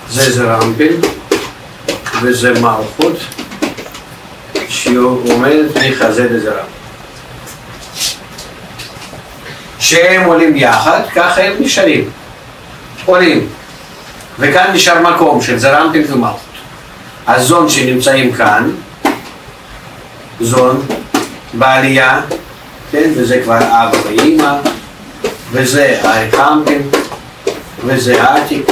זה זרמפין וזה מלכות שעומדת מחזה לזרמפין. שהם עולים יחד, ככה הם נשארים, עולים, וכאן נשאר מקום של זרמפין ומלכות. הזון שנמצאים כאן, זון בעלייה, כן? וזה כבר אבא ואמא, וזה האיחמפין, וזה העתיק.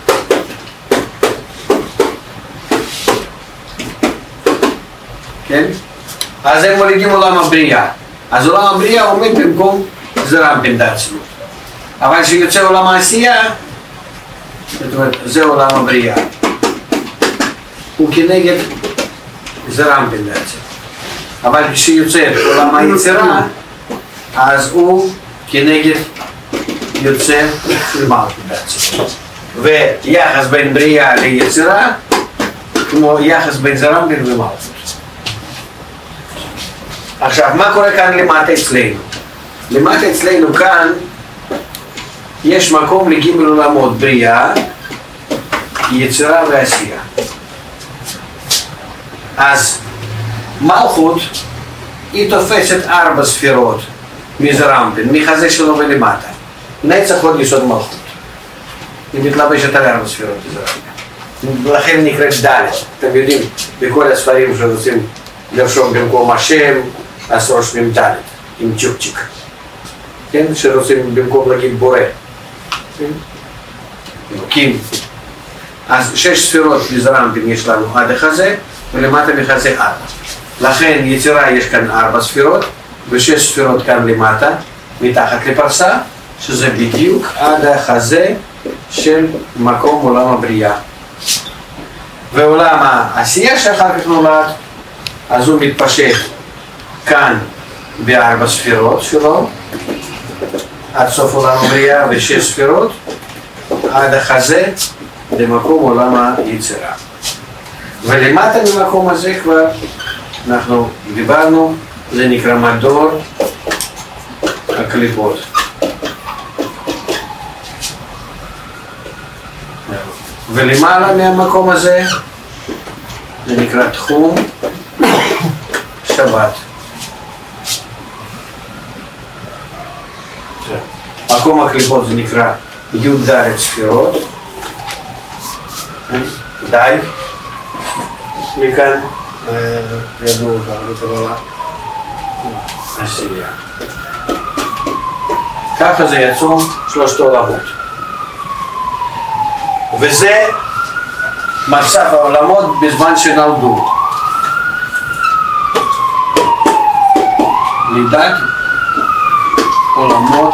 כן? אז הם מולידים עולם הבריאה. אז עולם הבריאה עומד במקום זרמפין בעצמו. אבל כשיוצא עולם העשייה, זאת אומרת, זה עולם הבריאה. הוא כנגד זרמפין בעצם. אבל כשיוצא עולם היצירה, אז הוא כנגד יוצא של מלכות בעצם. ויחס בין בריאה ליצירה, כמו יחס בין זרמפין ומלכות. עכשיו, מה קורה כאן למטה אצלנו? למטה אצלנו כאן יש מקום לג' עולמות, בריאה, יצירה ועשייה. אז מלכות היא תופסת 4 ספירות מזרמפין, מחזה שלו ולמטה. נצח עוד יסוד מלכות. היא מתלבשת על 4 ספירות מזרמפין. לכן נקראת ד'. אתם יודעים, בכל הספרים שרוצים לרשום במקום השם, אז רושמים ד' עם צ'ופצ'יק. כן? שרוצים במקום להגיד בורא. כן? אז 6 ספירות מזרמפין יש לנו עד החזה, ולמטה מחזה 4. לכן יצירה יש כאן 4 ספירות, ו6 ספירות כאן למטה, מתחת לפרסה, שזה בדיוק עד החזה של מקום עולם הבריאה. ועולם העשייה שאחר כך נולד, אז הוא מתפשט כאן ב4 ספירות שלו, עד סוף עולם הבריאה ו6 ספירות, עד החזה למקום עולם היצירה. ולמטה ממקום הזה כבר אנחנו דיברנו, זה נקרא מדור הקליפות. ולמעלה מהמקום הזה זה נקרא תחום שבת. מקום הקליפות זה נקרא י"ד ספירות. די. מכאן ידעו בקבלה עשייה. ככה זה יצאו 3 עולמות. וזה מצב העולמות בזמן שנולדו. לידת עולמות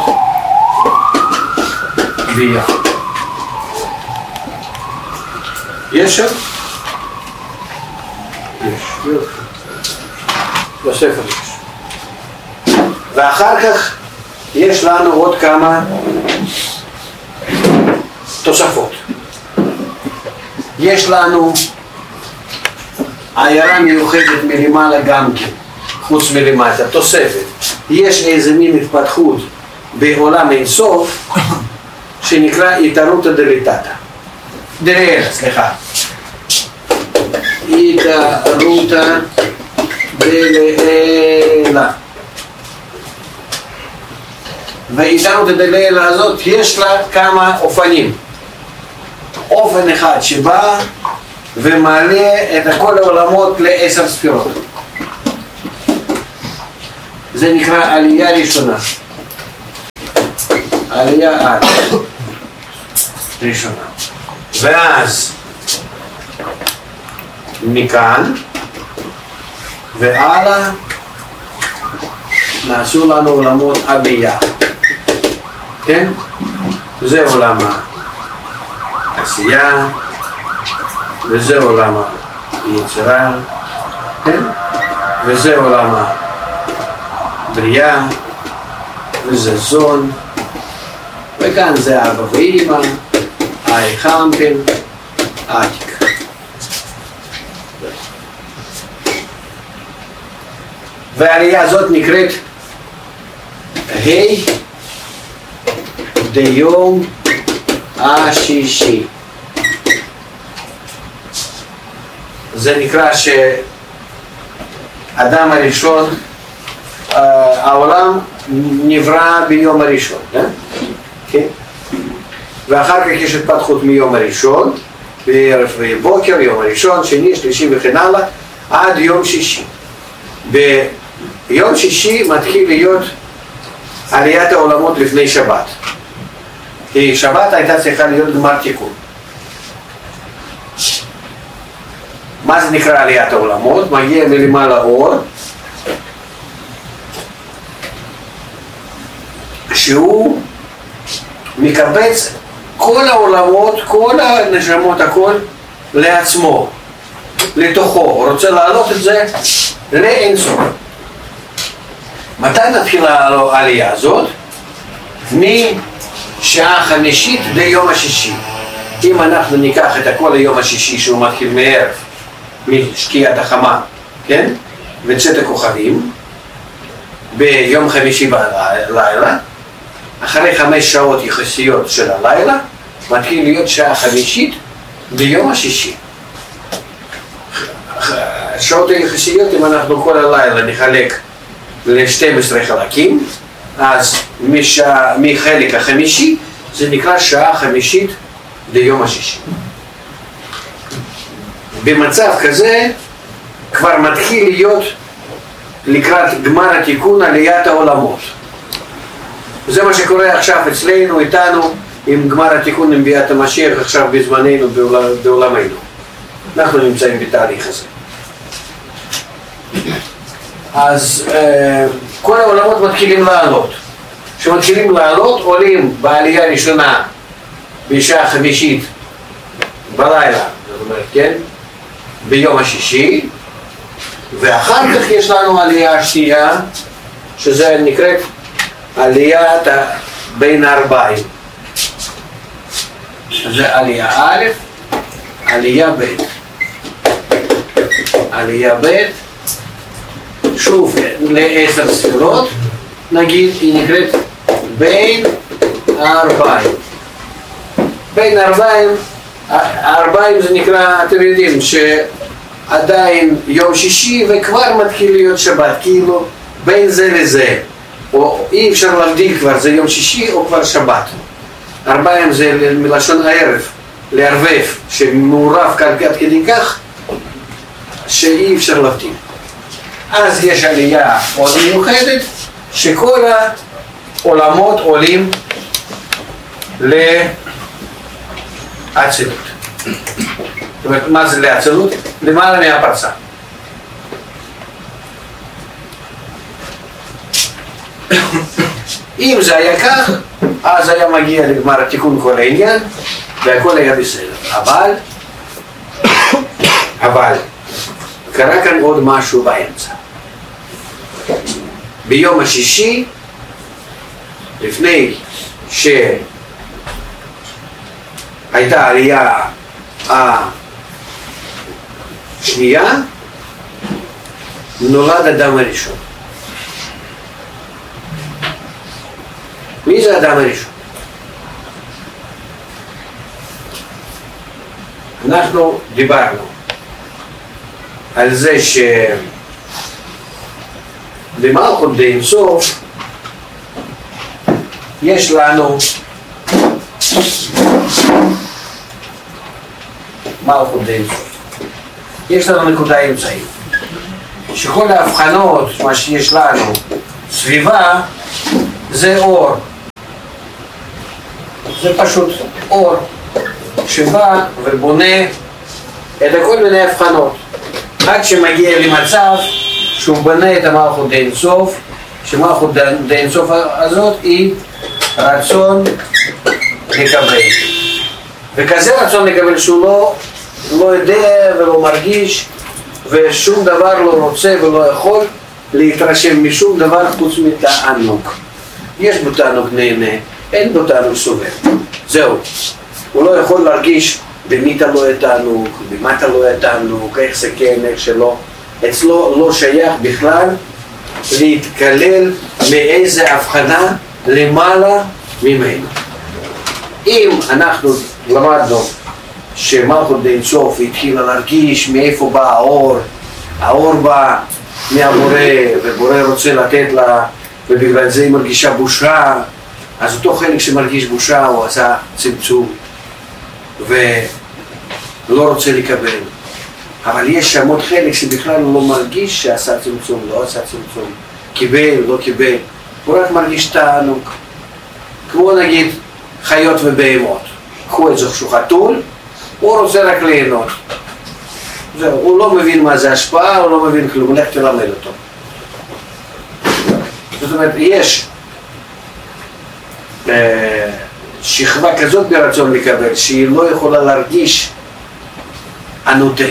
בריאה. יש שם? יש. בספר יש. ואחר כך יש לנו עוד כמה תוספות. יש לנו עיירה מיוחדת מלמעלה גם כן, חוץ מלמטה, תוספת. יש איזה מין התפתחות בעולם אינסוף שנקרא התערותא דליטתא. דלילה, סליחה. התערותא דלילה. והתערותא דלילה הזאת יש לה כמה אופנים. אופן אחד שבא ומעלה את כל העולמות ל10 ספירות. זה נקרא עלייה ראשונה. עלייה ראשונה. ואז מכאן והלאה נעשו לנו עולמות הביאה. כן? זה עולם העשייה, וזה עולם היצירה, כן? וזה עולם הבריאה, וזה זון, וכאן זה אבא ואמא, האיחמפין, העתיק. והעלייה הזאת נקראת ה' דיום השישי. זה נקרא שאדם הראשון, העולם נברא ביום הראשון, כן? ואחר כך יש התפתחות מיום הראשון, בערב ובוקר, יום הראשון, שני, שלישי וכן הלאה, עד יום שישי. ביום שישי מתחיל להיות עליית העולמות לפני שבת. כי שבת הייתה צריכה להיות גמר תיקון. מה זה נקרא עליית העולמות? מגיע מלמעלה אור, שהוא מקבץ כל העולמות, כל הנשמות, הכל לעצמו, לתוכו. הוא רוצה להעלות את זה לאינסוף. מתי נתחיל העלייה הזאת? משעה חמישית ליום השישי. אם אנחנו ניקח את הכל ליום השישי שהוא מתחיל מערב, משקיעת החמה, כן? וצאת הכוכבים, ביום חמישי בלילה, אחרי 5 שעות יחסיות של הלילה, מתחיל להיות שעה חמישית ביום השישי. שעות היחסיות, אם אנחנו כל הלילה נחלק ל-12 חלקים, אז מחלק החמישי זה נקרא שעה חמישית ליום השישי. במצב כזה כבר מתחיל להיות לקראת גמר התיקון עליית העולמות. זה מה שקורה עכשיו אצלנו, איתנו, עם גמר התיקון עם ביאת המשיח עכשיו בזמננו, בעולמנו. אנחנו נמצאים בתהליך הזה. אז כל העולמות מתחילים לעלות. כשמתחילים לעלות, עולים בעלייה ראשונה בשעה חמישית בלילה, זאת אומרת, כן? ביום השישי, ואחר כך יש לנו עלייה השנייה, שזה נקראת עליית בין הארבעים. זה עלייה א', עלייה ב'. עלייה ב', שוב ל10 ספירות, נגיד היא נקראת בין הארבעים. בין הארבעים זה נקרא, אתם יודעים, שעדיין יום שישי וכבר מתחיל להיות שבת, כאילו בין זה לזה. או אי אפשר להבדיל כבר, זה יום שישי או כבר שבת. 40 זה מלשון הערב, לערבב, שמעורב עד כדי כך שאי אפשר להבדיל. אז יש עלייה עוד מיוחדת, שכל העולמות עולים לאצילות. זאת אומרת, מה זה לאצילות? למעלה מהפרסה. אם זה היה כך, אז היה מגיע לגמר התיקון כל העניין, והכל היה בסדר. אבל, קרה כאן עוד משהו באמצע. ביום השישי, לפני שהייתה העלייה השנייה, נולד אדם הראשון. מי זה האדם הראשון? אנחנו דיברנו על זה שבמלכות דאינסוף יש לנו מלכות דאינסוף. יש לנו נקודה אמצעית. שכל ההבחנות, מה שיש לנו סביבה, זה אור. זה פשוט אור שבא ובונה את כל מיני הבחנות עד שמגיע למצב שהוא בנה את המלכות דאינסוף, שמלכות דאינסוף הזאת היא רצון לקבל, וכזה רצון לקבל שהוא לא יודע ולא מרגיש ושום דבר לא רוצה ולא יכול להתרשם משום דבר חוץ מתענוג. יש בו תענוג נהנה, אין בו תענוג סובל. זהו. הוא לא יכול להרגיש במי אתה לא תענוג, במה אתה לא תענוג, איך זה כן, איך שלא. אצלו לא שייך בכלל להתקלל מאיזה הבחנה למעלה ממנו. אם אנחנו למדנו שמלכות דאין סוף התחילה להרגיש מאיפה בא האור. האור בא מהבורא, ובורא רוצה לתת לה, ובגלל זה היא מרגישה בושה. אז אותו חלק שמרגיש בושה הוא עשה צמצום ולא רוצה לקבל. אבל יש שם עוד חלק שבכלל לא מרגיש שעשה צמצום, לא עשה צמצום, קיבל, לא קיבל, הוא רק מרגיש תענוג. כמו נגיד חיות ובהמות, קחו איזשהו חתול, הוא רוצה רק ליהנות. זהו, הוא לא מבין מה זה השפעה, הוא לא מבין כלום, לך תלמד אותו. זאת אומרת, יש שכבה כזאת ברצון לקבל, שהיא לא יכולה להרגיש הנותן.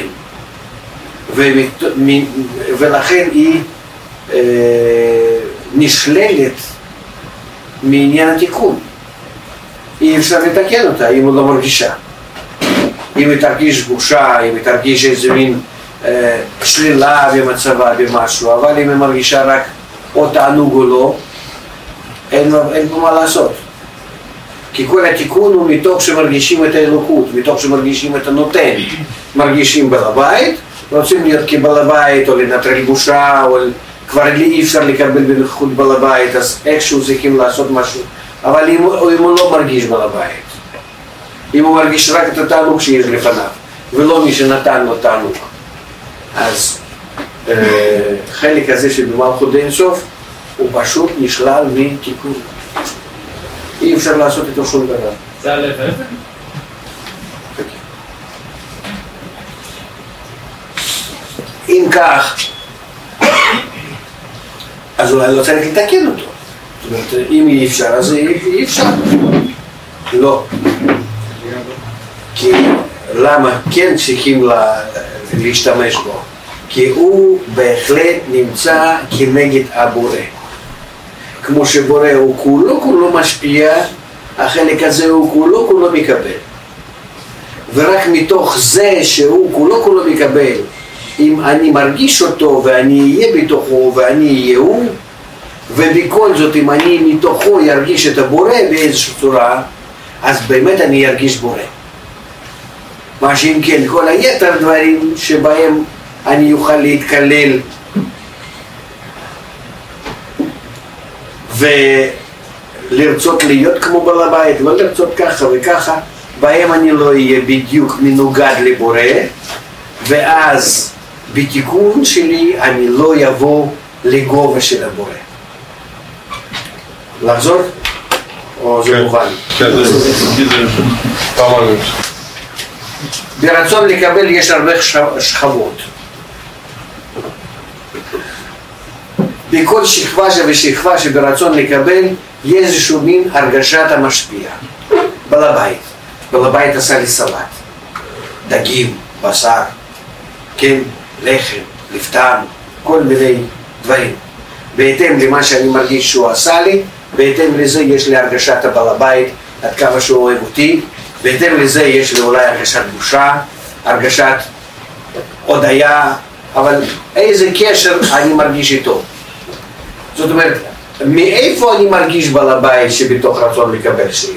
ולכן היא נשללת מעניין התיקון. אי אפשר לתקן אותה אם הוא לא מרגישה. אם היא תרגיש בושה, אם היא תרגיש איזה מין שלילה במצבה במשהו, אבל אם היא מרגישה רק או תענוג או לא, אין פה מה לעשות. כי כל התיקון הוא מתוך שמרגישים את האלוקות, מתוך שמרגישים את הנותן. מרגישים בעל הבית, רוצים להיות כבעל הבית או לנטרל בושה, או כבר אי אפשר לקבל בנוכחות בעל הבית, אז איכשהו צריכים לעשות משהו. אבל אם הוא לא מרגיש בעל הבית, אם הוא מרגיש רק את התענוג שיש לפניו, ולא מי שנתן לו תענוג, אז חלק הזה שבמלכות דאין סוף, הוא פשוט נשלל מתיקון. אי אפשר לעשות איתו שום דבר. זה הלב אבן? אם כך, אז אולי לא צריך לתקן אותו. זאת אומרת, אם אי אפשר, אז אי אפשר. לא. כי למה כן צריכים להשתמש בו? כי הוא בהחלט נמצא כנגד הבורא. כמו שבורא הוא כולו משפיע, החלק הזה הוא כולו מקבל. ורק מתוך זה שהוא כולו מקבל, אם אני מרגיש אותו ואני אהיה בתוכו ואני אהיה הוא, ובכל זאת אם אני מתוכו ירגיש את הבורא באיזושהי צורה, אז באמת אני ארגיש בורא. מה שאם כן, כל היתר דברים שבהם אני אוכל להתקלל ולרצות להיות כמו בעל הבית, לא לרצות ככה וככה, בהם אני לא אהיה בדיוק מנוגד לבורא, ואז בתיקון שלי אני לא יבוא לגובה של הבורא. לחזור? או זה מובן? כן, זה פעמיים. ברצון לקבל יש הרבה שכבות. בכל שכבה ושכבה שברצון לקבל יש איזשהו מין הרגשת המשפיע. בעל הבית. בעל הבית עשה לי סלט. דגים, בשר, כן, לחם, לפתן, כל מיני דברים. בהתאם למה שאני מרגיש שהוא עשה לי, בהתאם לזה יש לי הרגשת הבעל הבית, עד כמה שהוא אוהב אותי, בהתאם לזה יש לי אולי הרגשת בושה, הרגשת הודיה, אבל איזה קשר אני מרגיש איתו. זאת אומרת, מאיפה אני מרגיש בעל הבית שבתוך רצון לקבל שלי?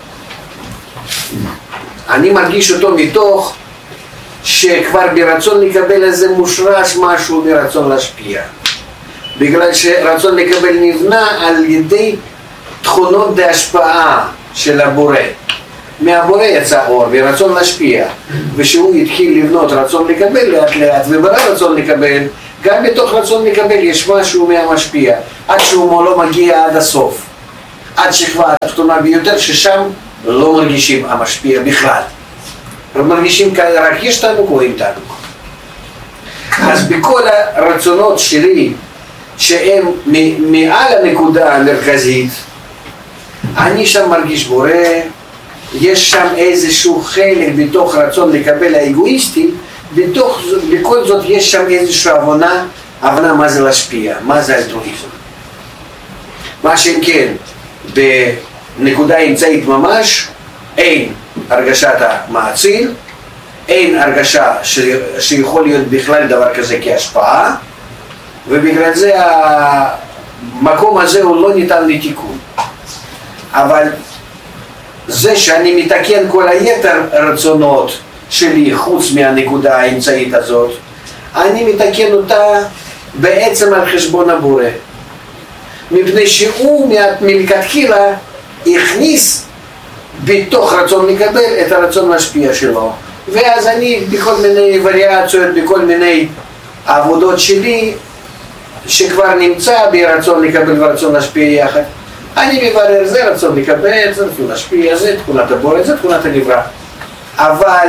אני מרגיש אותו מתוך שכבר ברצון לקבל איזה מושרש משהו מרצון להשפיע. בגלל שרצון לקבל נבנה על ידי תכונות בהשפעה של הבורא. מהבורא יצא אור ורצון להשפיע, ושהוא התחיל לבנות רצון לקבל לאט לאט, וברא רצון לקבל, גם בתוך רצון לקבל יש משהו מהמשפיע, עד שהוא לא מגיע עד הסוף, עד שכבה התחתונה ביותר, ששם לא מרגישים המשפיע בכלל. מרגישים רק יש תענוג או אין תענוג. אז בכל הרצונות שלי, שהם מעל הנקודה המרכזית, אני שם מרגיש בורא, יש שם איזשהו חלק בתוך רצון לקבל האגואיסטי, בכל זאת יש שם איזושהי הבנה מה זה להשפיע, מה זה אלטרואיזם. מה שאם כן, בנקודה אמצעית ממש, אין הרגשת המאציל, אין הרגשה שיכול להיות בכלל דבר כזה כהשפעה, ובגלל זה המקום הזה הוא לא ניתן לתיקון. אבל זה שאני מתקן כל היתר רצונות שלי חוץ מהנקודה האמצעית הזאת, אני מתקן אותה בעצם על חשבון הבורא. מפני שהוא מלכתחילה הכניס בתוך רצון לקבל את הרצון להשפיע שלו. ואז אני בכל מיני וריאציות, בכל מיני עבודות שלי, שכבר נמצא ברצון לקבל ורצון להשפיע יחד, אני מברר זה רצון לקבל, זה רצון להשפיע, זה תכונת הבורא, זה תכונת הנברא. אבל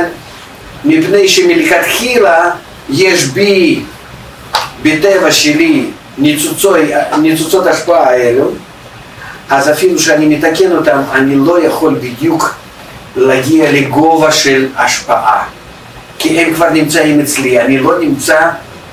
מפני שמלכתחילה יש בי בטבע שלי ניצוצות השפעה האלו, אז אפילו שאני מתקן אותם, אני לא יכול בדיוק להגיע לגובה של השפעה, כי הם כבר נמצאים אצלי, אני לא נמצא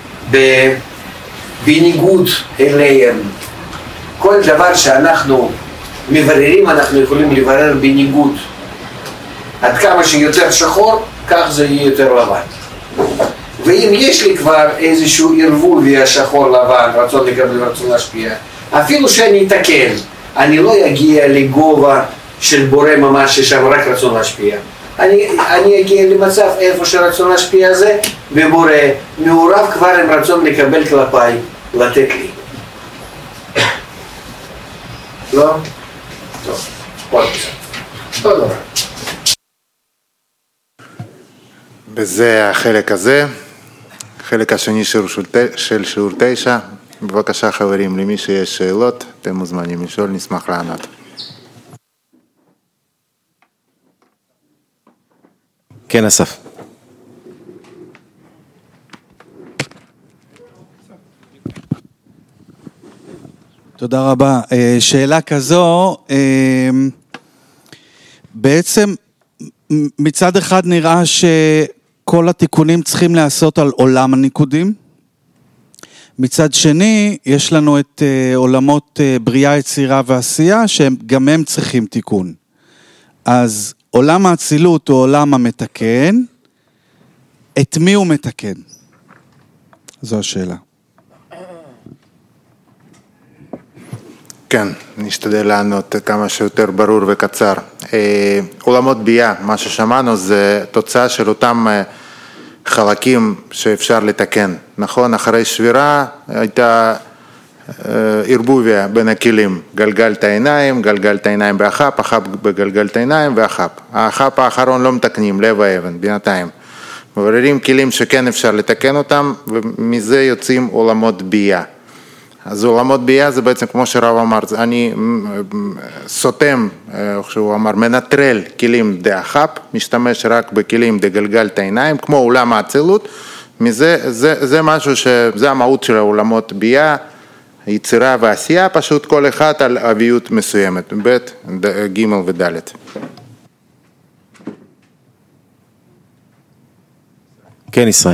בניגוד אליהם. כל דבר שאנחנו מבררים, אנחנו יכולים לברר בניגוד. עד כמה שיותר שחור, כך זה יהיה יותר לבן. ואם יש לי כבר איזשהו ערבוב השחור לבן, רצון לקבל ורצון להשפיע, אפילו שאני אתקן, אני לא אגיע לגובה של בורא ממש ששם רק רצון להשפיע. אני אגיע למצב איפה שרצון להשפיע זה, ובורא מעורב כבר עם רצון לקבל כלפיי, לתת לי. לא? טוב, עוד קצת. עוד דבר. וזה החלק הזה, החלק השני של שיעור 9. בבקשה חברים, למי שיש שאלות, אתם מוזמנים לשאול, נשמח לענות. כן, אסף. תודה רבה. שאלה כזו, בעצם מצד אחד נראה שכל התיקונים צריכים לעשות על עולם הניקודים, מצד שני יש לנו את עולמות בריאה, יצירה ועשייה שגם הם צריכים תיקון. אז עולם האצילות הוא עולם המתקן, את מי הוא מתקן? זו השאלה. כן, נשתדל לענות כמה שיותר ברור וקצר. עולמות בייה, מה ששמענו זה תוצאה של אותם חלקים שאפשר לתקן. נכון, אחרי שבירה הייתה ערבוביה בין הכלים, גלגלת העיניים, גלגלת העיניים באחף, אחף בגלגלת העיניים ואחף. האחף האחרון לא מתקנים, לב האבן, בינתיים. מבררים כלים שכן אפשר לתקן אותם, ומזה יוצאים עולמות בייה. אז עולמות בייה זה בעצם כמו שרב אמר, אני סותם, שהוא אמר, מנטרל כלים דאחפ, משתמש רק בכלים דגלגלת העיניים, כמו עולם האצילות, זה משהו שזה המהות של העולמות בייה, יצירה ועשייה, פשוט כל אחד על אביות מסוימת, ב' ג' וד'. כן, ישראל.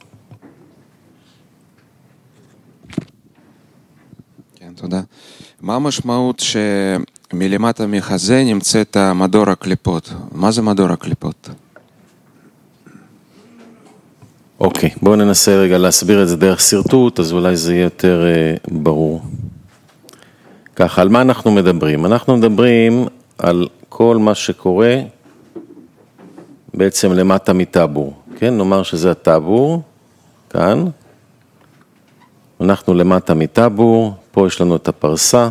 תודה. מה המשמעות שמלמטה מחזה נמצאת מדור הקליפות? מה זה מדור הקליפות? אוקיי, בואו ננסה רגע להסביר את זה דרך סרטוט, אז אולי זה יהיה יותר ברור. ככה, על מה אנחנו מדברים? אנחנו מדברים על כל מה שקורה בעצם למטה מטאבור. כן, נאמר שזה הטאבור, כאן. אנחנו למטה מטאבור, פה יש לנו את הפרסה.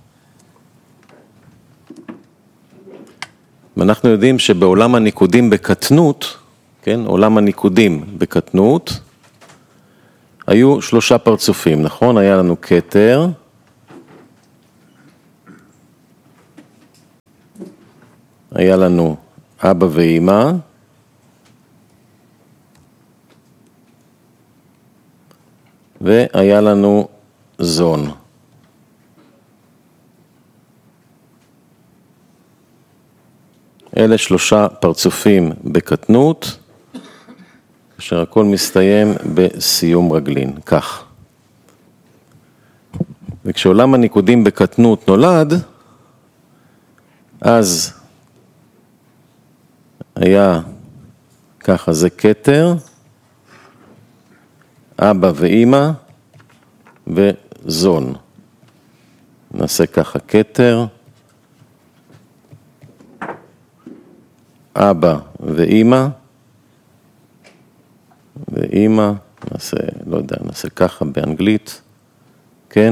ואנחנו יודעים שבעולם הניקודים בקטנות, כן, עולם הניקודים בקטנות, היו 3 פרצופים, נכון? היה לנו כתר, היה לנו אבא ואמא, והיה לנו זון. אלה 3 פרצופים בקטנות, כאשר הכל מסתיים בסיום רגלין, כך. וכשעולם הניקודים בקטנות נולד, אז היה ככה, זה כתר, אבא ואמא וזון. נעשה ככה כתר, אבא ואמא ואמא, נעשה, לא יודע, נעשה ככה באנגלית, כן,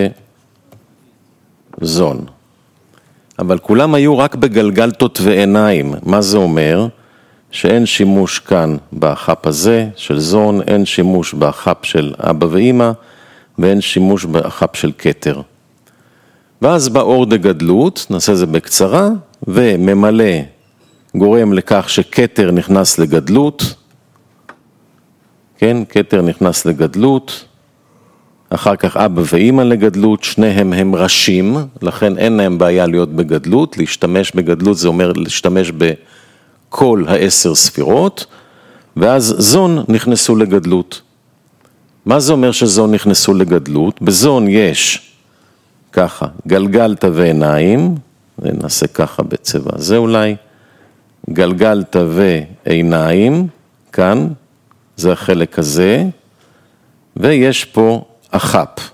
וזון. אבל כולם היו רק בגלגלתות ועיניים. מה זה אומר? שאין שימוש כאן בחפ הזה של זון, אין שימוש בחפ של אבא ואמא, ואין שימוש בחפ של כתר. ואז באור דגדלות, נעשה זה בקצרה, וממלא גורם לכך שכתר נכנס לגדלות, כן, כתר נכנס לגדלות, אחר כך אבא ואמא לגדלות, שניהם הם ראשים, לכן אין להם בעיה להיות בגדלות, להשתמש בגדלות זה אומר להשתמש בכל 10 ספירות, ואז זון נכנסו לגדלות. מה זה אומר שזון נכנסו לגדלות? בזון יש ככה, גלגלת ועיניים, נעשה ככה בצבע הזה אולי, גלגלת ועיניים, כאן, זה החלק הזה, ויש פה החפ.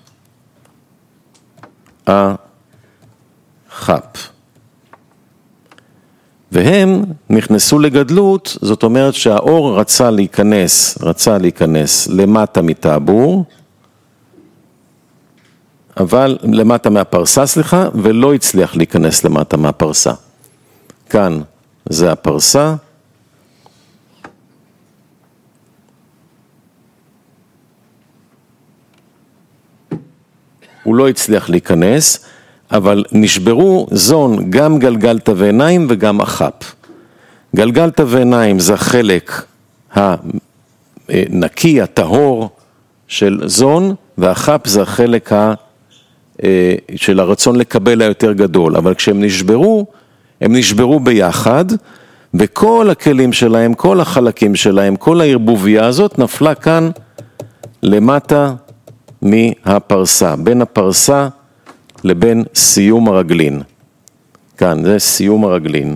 החפ. והם נכנסו לגדלות, זאת אומרת שהאור רצה להיכנס למטה מטאבור, אבל למטה מהפרסה, ולא הצליח להיכנס למטה מהפרסה. כאן זה הפרסה, הוא לא הצליח להיכנס, אבל נשברו זון גם גלגלת ועיניים וגם החפ. גלגלת ועיניים זה החלק הנקי, הטהור של זון, והחפ זה החלק של הרצון לקבל היותר גדול. אבל כשהם נשברו, הם נשברו ביחד, וכל הכלים שלהם, כל החלקים שלהם, כל הערבוביה הזאת נפלה כאן למטה מהפרסה, בין הפרסה לבין סיום הרגלין. כאן זה סיום הרגלין.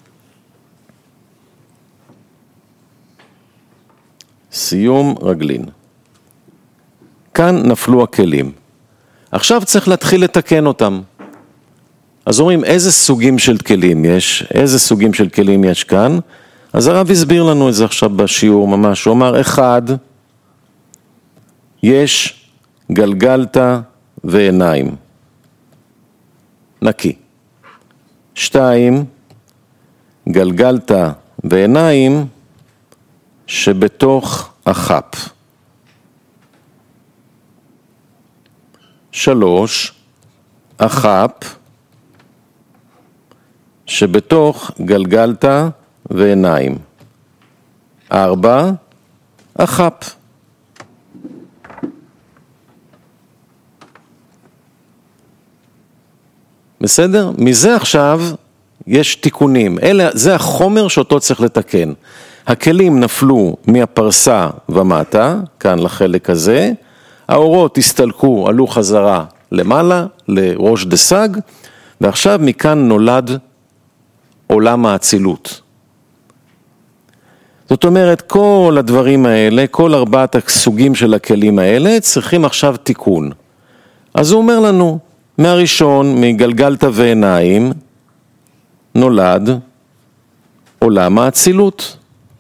סיום רגלין. כאן נפלו הכלים. עכשיו צריך להתחיל לתקן אותם. אז אומרים, איזה סוגים של כלים יש? איזה סוגים של כלים יש כאן? אז הרב הסביר לנו את זה עכשיו בשיעור ממש. הוא אמר, 1, יש גלגלת ועיניים. נקי. 2, גלגלת ועיניים שבתוך החפ. 3, החפ שבתוך גלגלת ועיניים. 4, החפ. בסדר? מזה עכשיו יש תיקונים. זה החומר שאותו צריך לתקן. הכלים נפלו מהפרסה ומטה, כאן לחלק הזה. האורות הסתלקו, עלו חזרה למעלה, לראש דסג, ועכשיו מכאן נולד עולם האצילות. זאת אומרת, כל הדברים האלה, כל 4 הסוגים של הכלים האלה, צריכים עכשיו תיקון. אז הוא אומר לנו, מהראשון, מגלגלת ועיניים, נולד עולם האצילות.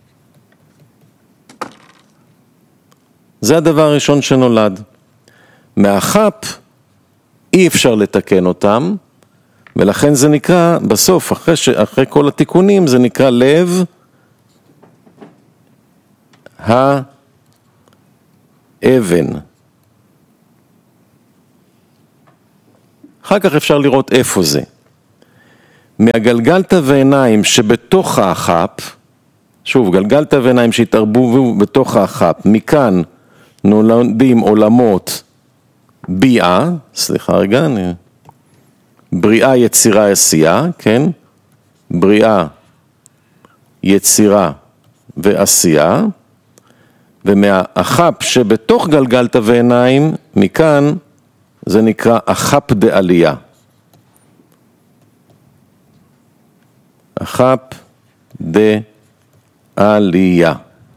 זה הדבר הראשון שנולד. מהחפ אי אפשר לתקן אותם, ולכן זה נקרא, בסוף, אחרי כל התיקונים, זה נקרא לב האבן. אחר כך אפשר לראות איפה זה. מהגלגלת ועיניים שבתוך החפ, שוב, גלגלת ועיניים שהתערבו בתוך החפ, מכאן נולדים עולמות ביאה, בריאה, יצירה, עשייה, כן? בריאה, יצירה ועשייה, ומהחפ שבתוך גלגלת ועיניים, מכאן זה נקרא החפ דעלייה. החפ דעלייה.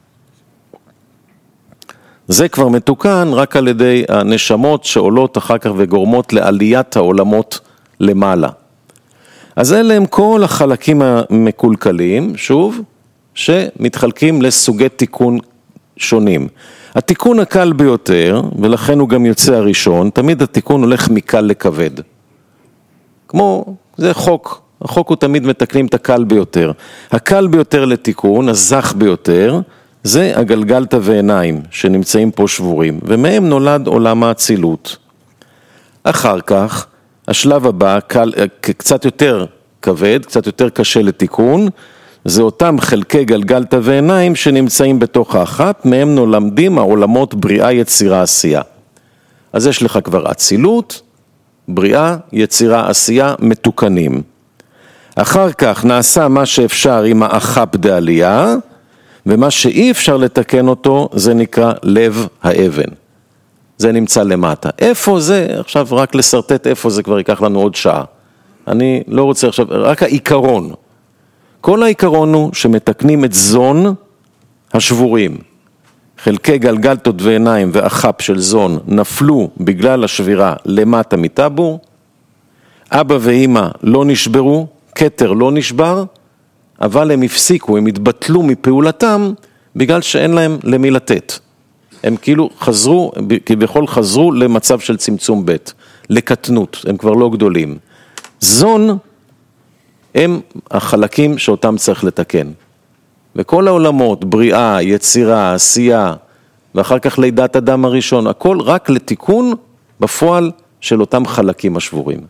זה כבר מתוקן רק על ידי הנשמות שעולות אחר כך וגורמות לעליית העולמות למעלה. אז אלה הם כל החלקים המקולקלים, שוב, שמתחלקים לסוגי תיקון שונים. התיקון הקל ביותר, ולכן הוא גם יוצא הראשון, תמיד התיקון הולך מקל לכבד. כמו, זה חוק, החוק הוא תמיד מתקנים את הקל ביותר. הקל ביותר לתיקון, הזך ביותר, זה הגלגלתא ועיניים שנמצאים פה שבורים, ומהם נולד עולם האצילות. אחר כך, השלב הבא, קצת יותר כבד, קצת יותר קשה לתיקון, זה אותם חלקי גלגלתא ועיניים שנמצאים בתוך האחת, מהם נולדים העולמות בריאה, יצירה, עשייה. אז יש לך כבר אצילות, בריאה, יצירה, עשייה, מתוקנים. אחר כך נעשה מה שאפשר עם האחת דעלייה, ומה שאי אפשר לתקן אותו זה נקרא לב האבן. זה נמצא למטה. איפה זה? עכשיו רק לסרטט איפה זה כבר ייקח לנו עוד שעה. אני לא רוצה עכשיו, רק העיקרון. כל העיקרון הוא שמתקנים את זון השבורים. חלקי גלגלתות ועיניים ואחת של זון נפלו בגלל השבירה למטה מטבור. אבא ואמא לא נשברו, כתר לא נשבר, אבל הם הפסיקו, הם התבטלו מפעולתם בגלל שאין להם למי לתת. הם כאילו חזרו, כביכול חזרו למצב של צמצום ב', לקטנות, הם כבר לא גדולים. זון הם החלקים שאותם צריך לתקן. וכל העולמות, בריאה, יצירה, עשייה, ואחר כך לידת אדם הראשון, הכל רק לתיקון בפועל של אותם חלקים השבורים.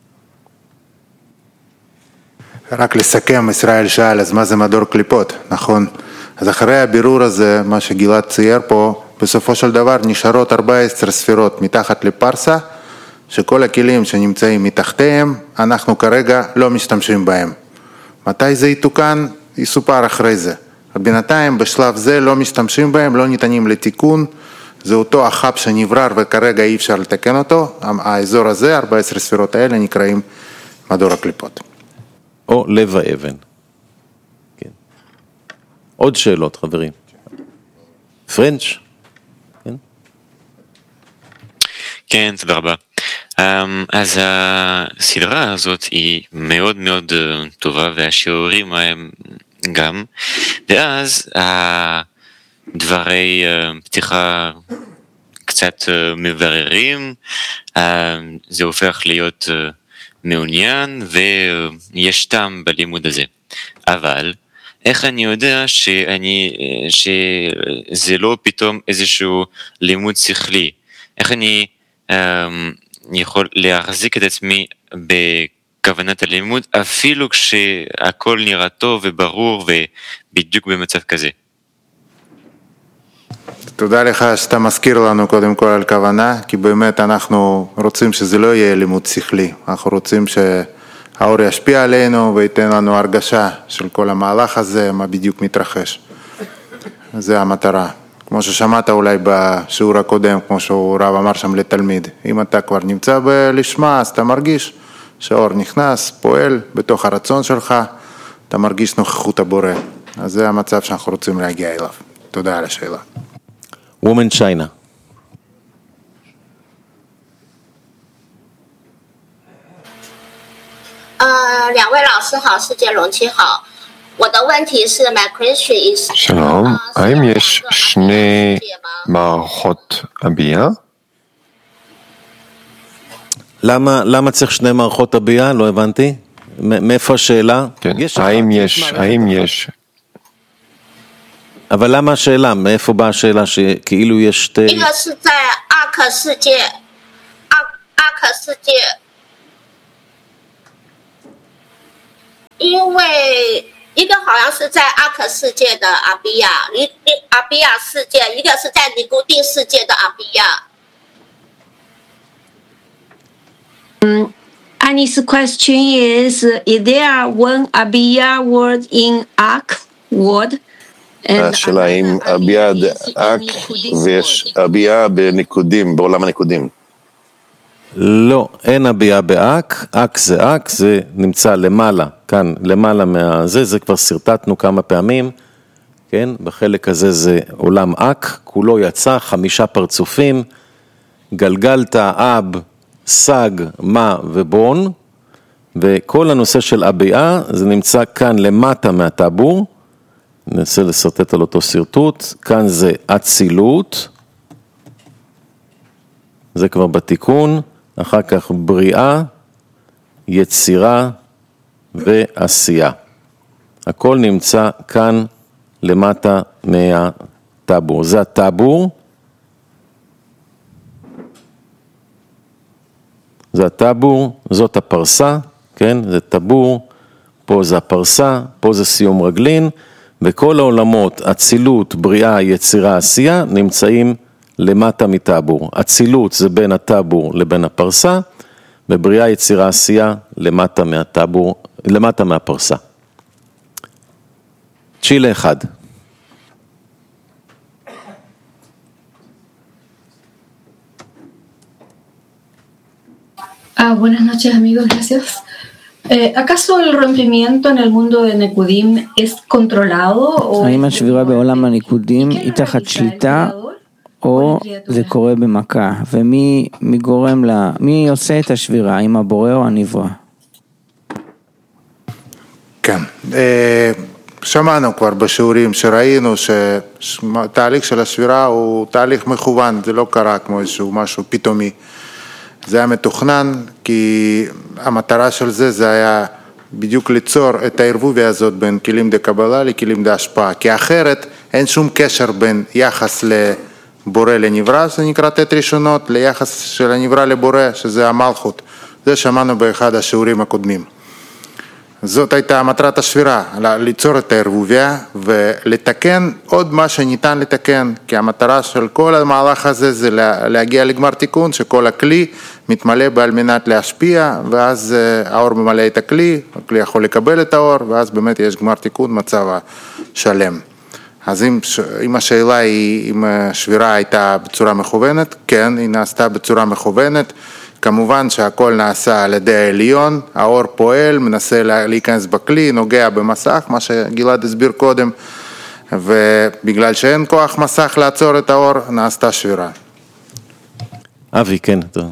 רק לסכם, ישראל שאל, אז מה זה מדור קליפות, נכון? אז אחרי הבירור הזה, מה שגלעד צייר פה, בסופו של דבר נשארות 14 ספירות מתחת לפרסה, שכל הכלים שנמצאים מתחתיהם, אנחנו כרגע לא משתמשים בהם. מתי זה יתוקן? יסופר אחרי זה. בינתיים בשלב זה לא משתמשים בהם, לא ניתנים לתיקון, זה אותו החב שנברר וכרגע אי אפשר לתקן אותו, האזור הזה, 14 ספירות האלה נקראים מדור הקליפות. או לב האבן. כן. עוד שאלות, חברים. פרנץ'? כן? כן, תודה רבה. אז הסדרה הזאת היא מאוד מאוד טובה, והשיעורים הם גם, ואז דברי פתיחה קצת מבררים, זה הופך להיות מעוניין ויש טעם בלימוד הזה. אבל איך אני יודע שזה לא פתאום איזשהו לימוד שכלי? איך אני יכול להחזיק את עצמי בכוונת הלימוד אפילו כשהכל נראה טוב וברור ובדיוק במצב כזה? תודה לך שאתה מזכיר לנו קודם כל על כוונה, כי באמת אנחנו רוצים שזה לא יהיה לימוד שכלי, אנחנו רוצים שהאור ישפיע עלינו וייתן לנו הרגשה של כל המהלך הזה, מה בדיוק מתרחש. זה המטרה. כמו ששמעת אולי בשיעור הקודם, כמו שהוא רב אמר שם לתלמיד, אם אתה כבר נמצא בלשמה, אז אתה מרגיש שהאור נכנס, פועל בתוך הרצון שלך, אתה מרגיש נוכחות הבורא. אז זה המצב שאנחנו רוצים להגיע אליו. תודה על השאלה. Woman China. 两位老师好，世界龙七好。我的问题是 my question is שלום, האם יש שני מערכות הביעה? למה צריך שני מערכות הביעה? לא הבנתי. מאיפה השאלה? כן, האם יש? אבל למה השאלה? מאיפה באה השאלה שכאילו יש שתי... 一个是在阿克世界，阿克世界，因为一个好像是在阿克世界的阿比亚，阿比亚世界，一个是在尼古丁世界的阿比亚。 Annie's question is there one Abiya word in Ak word? השאלה האם הביאה אק ויש הביאה בניקודים, בעולם הניקודים. לא, אין הביאה באק, אק, זה נמצא למעלה, כאן למעלה מהזה, זה כבר סרטטנו כמה פעמים, כן, בחלק הזה זה עולם אק, כולו יצא 5 פרצופים, גלגלת, אב, סג, מה ובון, וכל הנושא של הביאה זה נמצא כאן למטה מהטבור, ננסה לסרטט על אותו סרטוט, כאן זה אצילות, זה כבר בתיקון, אחר כך בריאה, יצירה ועשייה. הכל נמצא כאן למטה מהטבור. זה הטבור, זה הטבור, זאת הפרסה, כן? זה טבור, פה זה הפרסה, פה זה סיום רגלין, וכל העולמות, אצילות, בריאה, יצירה, עשייה, נמצאים למטה מטבור. אצילות זה בין הטבור לבין הפרסה, ובריאה, יצירה, עשייה, למטה מהטבור, למטה מהפרסה. צ'ילה 1. Buenas noches amigos, gracias. ¿Acaso el rompimiento en el mundo de Nekudim es controlado? האם השבירה בעולם הניקודים היא תחת שליטה או זה קורה במכה? ומי גורם לה, מי עושה את השבירה, האם הבורא או הנברא? כן, שמענו כבר בשיעורים שראינו שתהליך של השבירה הוא תהליך מכוון, זה לא קרה כמו איזשהו משהו פתאומי. זה היה מתוכנן, כי המטרה של זה היה בדיוק ליצור את הערבוביה הזאת בין כלים דה קבלה לכלים דה השפעה, כי אחרת אין שום קשר בין יחס לבורא לנברא, זה נקרא תת ראשונות, ליחס של הנברא לבורא, שזה המלכות. זה שמענו באחד השיעורים הקודמים. זאת הייתה מטרת השבירה, ליצור את הערבוביה ולתקן עוד מה שניתן לתקן, כי המטרה של כל המהלך הזה זה להגיע לגמר תיקון, שכל הכלי מתמלא על מנת להשפיע, ואז האור ממלא את הכלי, הכלי יכול לקבל את האור, ואז באמת יש גמר תיקון, מצב שלם. אז אם השאלה היא אם השבירה הייתה בצורה מכוונת, כן, היא נעשתה בצורה מכוונת, כמובן שהכל נעשה על ידי העליון, האור פועל, מנסה להיכנס בכלי, נוגע במסך, מה שגלעד הסביר קודם, ובגלל שאין כוח מסך לעצור את האור, נעשתה שבירה. אבי, כן, טוב.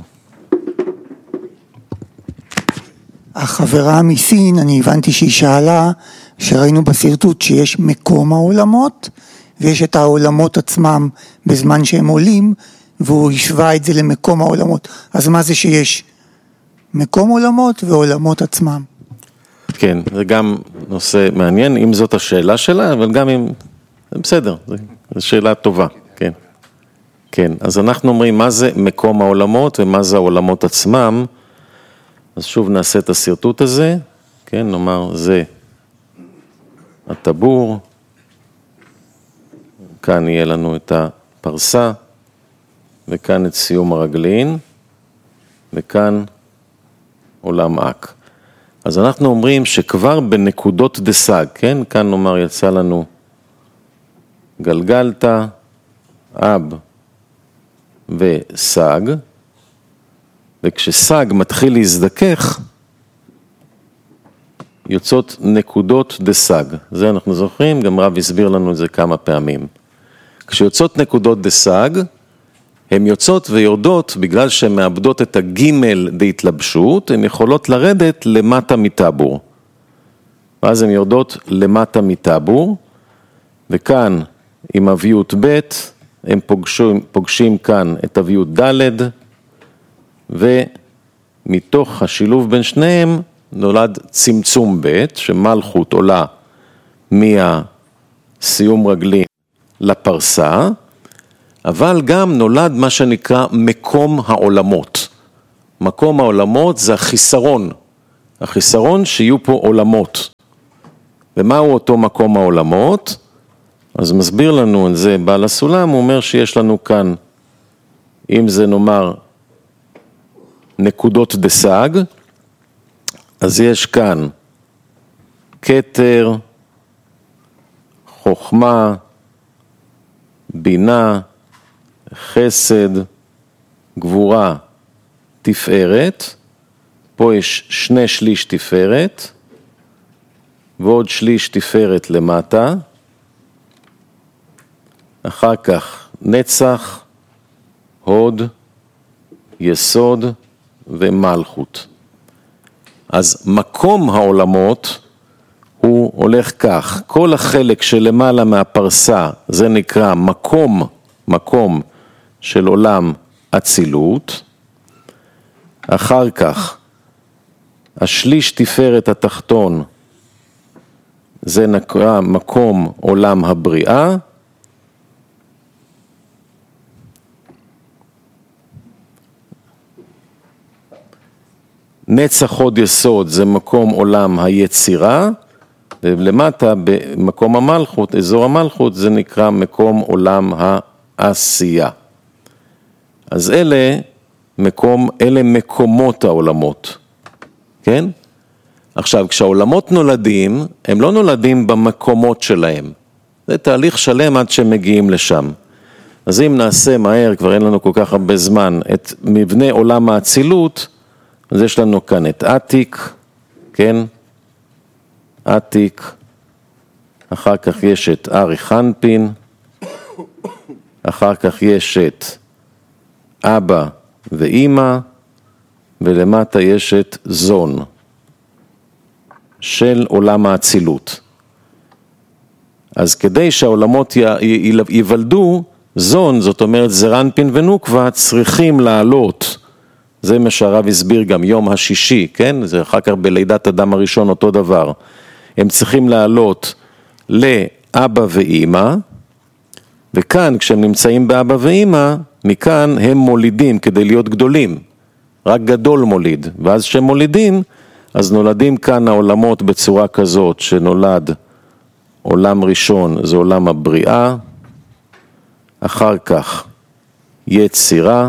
החברה מסין, אני הבנתי שהיא שאלה, שראינו בסרטוט שיש מקום העולמות, ויש את העולמות עצמם בזמן שהם עולים, והוא השווה את זה למקום העולמות. אז מה זה שיש? מקום עולמות ועולמות עצמם. כן, זה גם נושא מעניין, אם זאת השאלה שלה, אבל גם אם... בסדר, זו שאלה טובה, כן. כן, אז אנחנו אומרים מה זה מקום העולמות ומה זה העולמות עצמם. אז שוב נעשה את הסרטוט הזה, כן, נאמר זה הטבור, כאן יהיה לנו את הפרסה, וכאן את סיום הרגלין, וכאן עולם אק. אז אנחנו אומרים שכבר בנקודות דסג, כן? כאן נאמר יצא לנו גלגלתא, אב וסג, וכשסג מתחיל להזדכך, יוצאות נקודות דסג. זה אנחנו זוכרים, גם רב הסביר לנו את זה כמה פעמים. כשיוצאות נקודות דסג, הן יוצאות ויורדות בגלל שהן מאבדות את הגימל בהתלבשות, הן יכולות לרדת למטה מטבור. ואז הן יורדות למטה מטבור, וכאן עם אביות ב' הם פוגשים כאן את אביות ד', ומתוך השילוב בין שניהם נולד צמצום ב', שמלכות עולה מהסיום רגלי לפרסה, אבל גם נולד מה שנקרא מקום העולמות. מקום העולמות זה החיסרון. החיסרון שיהיו פה עולמות. ומהו אותו מקום העולמות? אז מסביר לנו את זה בעל הסולם, הוא אומר שיש לנו כאן, אם זה נאמר נקודות דסג, אז יש כאן כתר, חוכמה, בינה, חסד, גבורה, תפארת, פה יש 2/3 תפארת, ועוד 1/3 תפארת למטה, אחר כך נצח, הוד, יסוד ומלכות. אז מקום העולמות הוא הולך כך, כל החלק שלמעלה מהפרסה זה נקרא מקום של עולם אצילות, אחר כך השליש תפארת התחתון זה נקרא מקום עולם הבריאה, נצח הוד יסוד זה מקום עולם היצירה, ולמטה במקום המלכות, אזור המלכות, זה נקרא מקום עולם העשייה. אז אלה מקומות העולמות, כן? עכשיו, כשהעולמות נולדים, הם לא נולדים במקומות שלהם. זה תהליך שלם עד שהם מגיעים לשם. אז אם נעשה מהר, כבר אין לנו כל כך הרבה זמן, את מבנה עולם האצילות, אז יש לנו כאן את עתיק, כן? עתיק, אחר כך יש את ארי חנפין, אחר כך יש את אבא ואימא, ולמטה יש את זון של עולם האצילות. אז כדי שהעולמות ייוולדו, זון, זאת אומרת זרנפין ונוקבה, צריכים לעלות, זה מה שהרב הסביר גם יום השישי, כן? זה אחר כך בלידת אדם הראשון אותו דבר. הם צריכים לעלות לאבא ואימא, וכאן כשהם נמצאים באבא ואימא, מכאן הם מולידים כדי להיות גדולים. רק גדול מוליד, ואז כשהם מולידים, אז נולדים כאן העולמות בצורה כזאת, שנולד עולם ראשון, זה עולם הבריאה, אחר כך יצירה,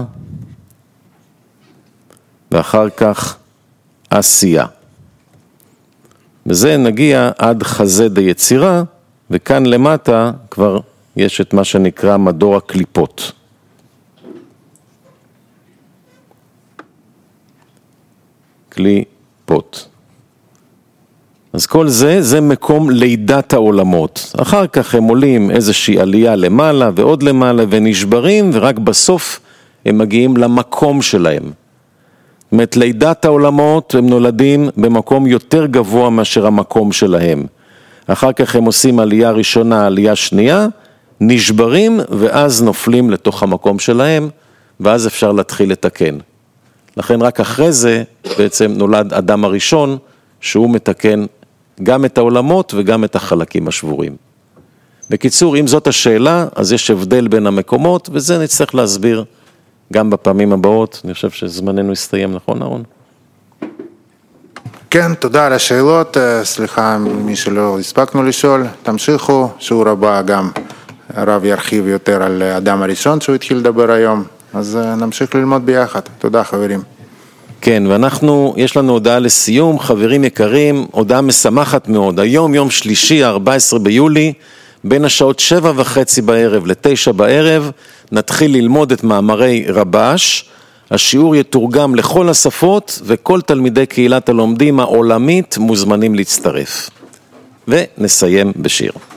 ואחר כך עשייה. וזה נגיע עד חזה דיצירה, וכאן למטה כבר יש את מה שנקרא מדור הקליפות. קליפות. אז כל זה מקום לידת העולמות. אחר כך הם עולים איזושהי עלייה למעלה ועוד למעלה ונשברים, ורק בסוף הם מגיעים למקום שלהם. זאת אומרת, לידת העולמות הם נולדים במקום יותר גבוה מאשר המקום שלהם. אחר כך הם עושים עלייה ראשונה, עלייה שנייה, נשברים ואז נופלים לתוך המקום שלהם, ואז אפשר להתחיל לתקן. לכן רק אחרי זה בעצם נולד אדם הראשון, שהוא מתקן גם את העולמות וגם את החלקים השבורים. בקיצור, אם זאת השאלה, אז יש הבדל בין המקומות, וזה נצטרך להסביר גם בפעמים הבאות. אני חושב שזמננו הסתיים, נכון אהרון? כן, תודה על השאלות. סליחה מי שלא הספקנו לשאול. תמשיכו, שיעור הבא גם הרב ירחיב יותר על אדם הראשון שהוא התחיל לדבר היום. אז נמשיך ללמוד ביחד. תודה חברים. כן, יש לנו הודעה לסיום, חברים יקרים, הודעה משמחת מאוד. היום יום שלישי, 14 ביולי, בין השעות 7:30 בערב ל9 בערב, נתחיל ללמוד את מאמרי רבש. השיעור יתורגם לכל השפות, וכל תלמידי קהילת הלומדים העולמית מוזמנים להצטרף. ונסיים בשיר.